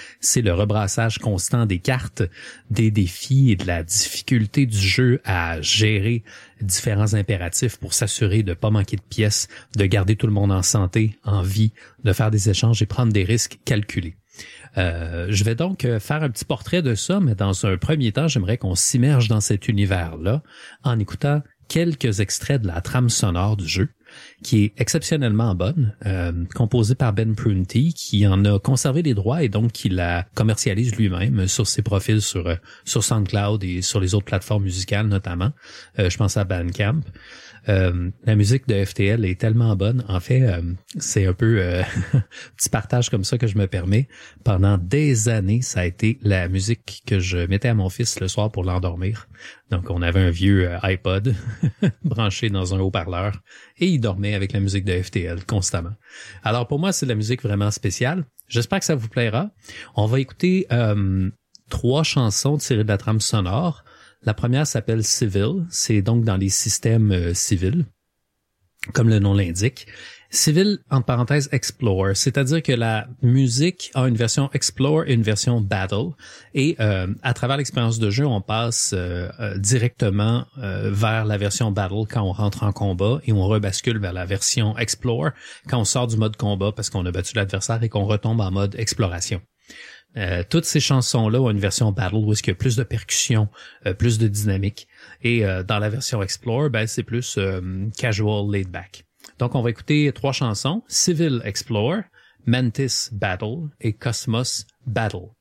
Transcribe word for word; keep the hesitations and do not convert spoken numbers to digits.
c'est le rebrassage constant des cartes, des défis et de la difficulté du jeu à gérer différents impératifs pour s'assurer de pas manquer de pièces, de garder tout le monde en santé, en vie, de faire des échanges et prendre des risques calculés. Euh, je vais donc faire un petit portrait de ça, mais dans un premier temps, j'aimerais qu'on s'immerge dans cet univers-là en écoutant quelques extraits de la trame sonore du jeu, qui est exceptionnellement bonne, euh, composée par Ben Prunty, qui en a conservé les droits et donc qui la commercialise lui-même sur ses profils sur sur SoundCloud et sur les autres plateformes musicales notamment. Euh, je pense à Bandcamp. Euh, la musique de F T L est tellement bonne. En fait, euh, c'est un peu euh, petit partage comme ça que je me permets. Pendant des années, ça a été la musique que je mettais à mon fils le soir pour l'endormir. Donc, on avait un vieux euh, iPod branché dans un haut-parleur et il dormait avec la musique de F T L constamment. Alors, pour moi, c'est de la musique vraiment spéciale. J'espère que ça vous plaira. On va écouter euh, trois chansons tirées de la trame sonore. La première s'appelle Civil, c'est donc dans les systèmes euh, civils, comme le nom l'indique. Civil, entre parenthèses, Explore, c'est-à-dire que la musique a une version Explore et une version Battle. Et euh, à travers l'expérience de jeu, on passe euh, euh, directement euh, vers la version Battle quand on rentre en combat et on rebascule vers la version Explore quand on sort du mode combat parce qu'on a battu l'adversaire et qu'on retombe en mode exploration. Euh, toutes ces chansons-là ont une version Battle où est-ce qu'il y a plus de percussion, euh, plus de dynamique. Et euh, dans la version Explore, ben c'est plus euh, casual, laid back. Donc on va écouter trois chansons, Civil Explore, Mantis Battle et Cosmos Battle.